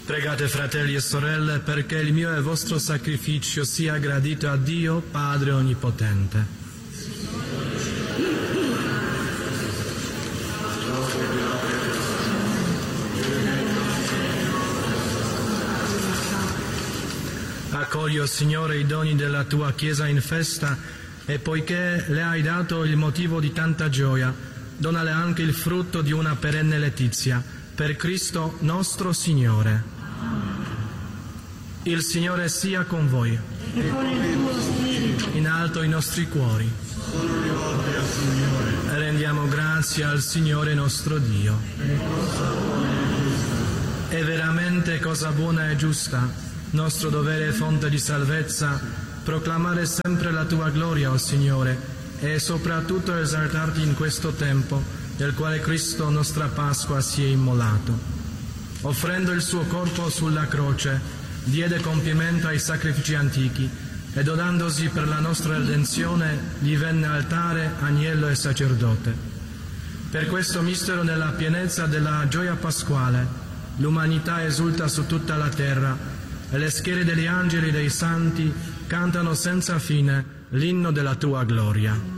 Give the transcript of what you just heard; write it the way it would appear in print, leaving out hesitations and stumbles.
Pregate, fratelli e sorelle, perché il mio e vostro sacrificio sia gradito a Dio, Padre Onnipotente. Accogli, o Signore, i doni della tua Chiesa in festa e poiché le hai dato il motivo di tanta gioia, donale anche il frutto di una perenne letizia, per Cristo nostro Signore. Il Signore sia con voi. E con il tuo spirito. In alto i nostri cuori. Sono rivolti al Signore. E rendiamo grazie al Signore nostro Dio. È veramente cosa buona e giusta, nostro dovere e fonte di salvezza, proclamare sempre la tua gloria, o Signore, e soprattutto esaltarti in questo tempo, nel quale Cristo, nostra Pasqua, si è immolato. Offrendo il suo corpo sulla croce, diede compimento ai sacrifici antichi e donandosi per la nostra redenzione divenne altare, agnello e sacerdote. Per questo mistero, nella pienezza della gioia pasquale, l'umanità esulta su tutta la terra e le schiere degli angeli e dei santi cantano senza fine l'inno della tua gloria.